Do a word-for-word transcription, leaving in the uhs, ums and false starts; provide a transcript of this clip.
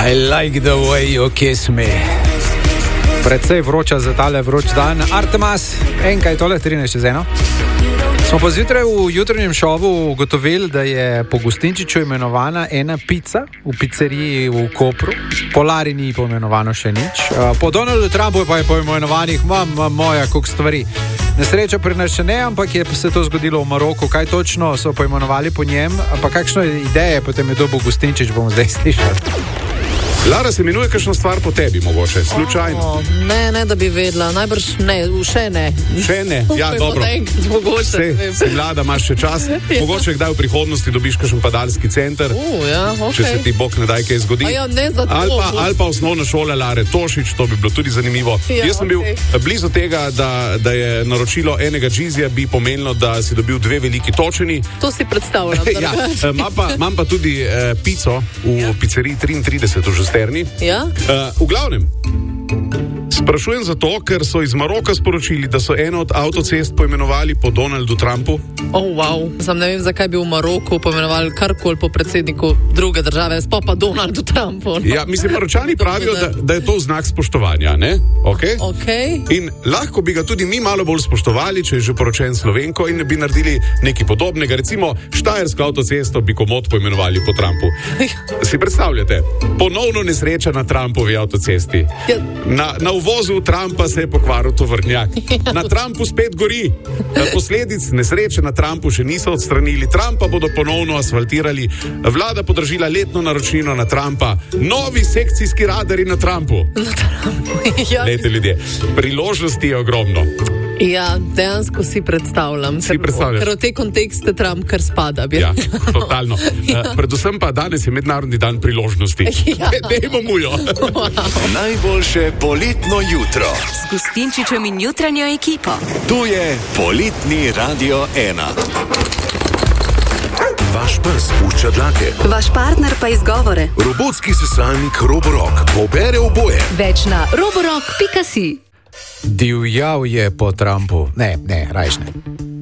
I like the way you kiss me. Predvsej vroča za tale vroč dan. Artemas, enkaj tole, trinajst čez eno. Smo pa zjutraj v jutranjem šovu ugotovili, da je po Gustinčiču imenovana ena pica v pizzeriji v Kopru. Po Lari ni poimenovano še nič. Po Donaldu Trumpu pa je poimenovanih mama moja koliko stvari. Nesreča pri nas še ne, ampak je se to zgodilo v Maroku. Kaj točno so poimenovali po njem, pa kakšno ideje potem je dobil Gustinčič, bomo zdaj slišali. Lara, se imenuje kakšno stvar po tebi, mogoče, slučajno? Oh, ne, ne, da bi vedela, najbrž ne, še ne. Še ne, ja, dobro. Mogoče. Se, si mlada, imaš še čas. Mogoče kdaj v prihodnosti dobiš kakšen padalski center, uh, ja, okay. Če se ti Bog ne daj kaj zgodi. Ja, ne za to. Ali pa, ali pa osnovna šola Lare Tošič, to bi bilo tudi zanimivo. Ja, Jaz sem bil okay. blizu tega, da, da je naročilo enega džizija bi pomenilo, da si dobil dve veliki točeni. To si predstavljam. ja, Imam pa, pa tudi eh, pico v ja. pizzeriji triintrideset v Žesterni. Ja? Uh, v glavnem, sprašujem zato, ker so iz Maroka sporočili, da so eno od avtocest poimenovali po Donaldu Trumpu. Oh, wow. Sam ne vem, zakaj bi v Maroku poimenovali karkoli po predsedniku druge države, sploh pa Donaldu Trumpu. No? Ja, mislim, Maročani pravijo, da, da je to znak spoštovanja, ne? Okay? Okay. In lahko bi ga tudi mi malo bolj spoštovali, če je že poročen Slovenko in bi naredili nekaj podobnega. Recimo, Štajersko avtocesto bi komot poimenovali po Trumpu. Si predstavljate? Ponovno nesreča na Trumpovi avtocesti. Ja. Na, na uvozu Trumpa se je pokvaril tovornjak. Na Trumpu spet gori. Posledic nesreče na Trumpu še niso odstranili. Trumpa bodo ponovno asfaltirali. Vlada podražila letno naročnino na Trumpa. Novi sekcijski radari na Trumpu. Na Trumpu, ja. Lejte ljudje, priložnosti je ogromno. Ja, dejansko si predstavljam. Si predstavljam. Ker v te kontekste Trump kar spada. Bi. Ja, totalno. ja. Uh, predvsem pa danes je mednarodni dan priložnosti. Ja. Dejmo mu jo. Wow. Najboljše poletno jutro. S Gustinčičem in jutranjo ekipo. Tu je Poletni Radio ena. Vaš pes pušča dlake. Vaš partner pa izgovore. Robotski sesalnik Roborock pobere oboje. Več na roborock pika si. Divjal je po Trumpu. Ne, ne, rajš ne.